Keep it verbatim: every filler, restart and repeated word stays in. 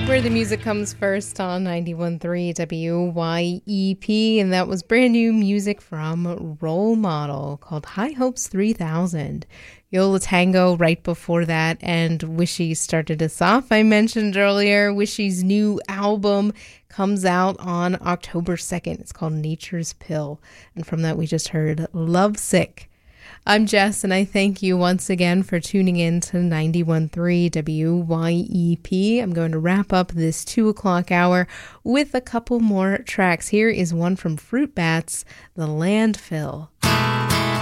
Where the music comes first on ninety-one point three W Y E P, and that was brand new music from Role Model called High Hopes three thousand. Yo La Tengo right before that, and Wishy started us off. I mentioned earlier, Wishy's new album comes out on October second. It's called Nature's Pill, and from that we just heard Lovesick. I'm Jess, and I thank you once again for tuning in to ninety-one point three W Y E P. I'm going to wrap up this two o'clock hour with a couple more tracks. Here is one from Fruit Bats, The Landfill.